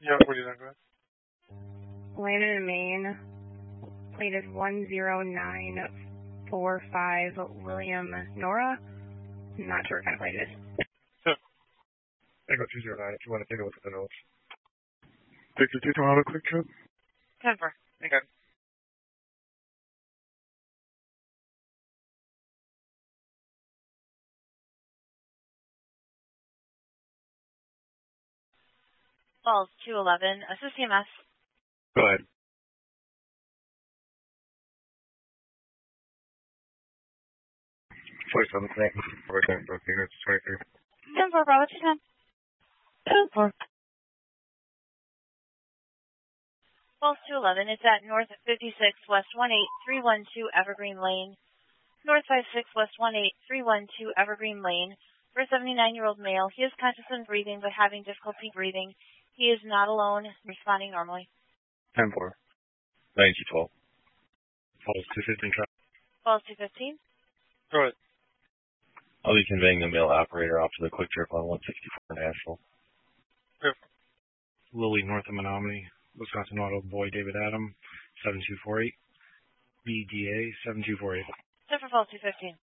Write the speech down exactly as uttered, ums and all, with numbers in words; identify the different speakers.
Speaker 1: Yeah, what do you think of it?
Speaker 2: Landed in Maine. Plate is one zero nine four five William Nora. Not sure what kind of plate it is.
Speaker 1: Yeah. I got two zero nine if you want to take a look at the notes. Victor, do you want to have a quick trip?
Speaker 2: ten four.
Speaker 1: Okay.
Speaker 3: Falls two eleven, assist C M S.
Speaker 1: Go ahead. twenty-seven, fourteen, units, twenty-three.
Speaker 3: ten four, Bravo, two ten.
Speaker 2: ten four.
Speaker 3: Falls two eleven, it's at North fifty-six, West one eight three one two Evergreen Lane. North fifty-six, West one eight three one two Evergreen Lane. For a seventy-nine-year-old male, he is conscious and breathing, but having difficulty breathing. He is not alone, responding normally.
Speaker 1: ten four. ninety twelve. Falls two fifteen.
Speaker 3: Falls two fifteen.
Speaker 1: Go ahead.
Speaker 4: I'll be conveying the male operator off to the quick trip on one sixty-four Nashville.
Speaker 1: Yep. Lily, north of Menominee, Wisconsin Auto, Boy, David Adam, seven two four eight. B D A, seven two four eight.
Speaker 3: ten for Falls two fifteen.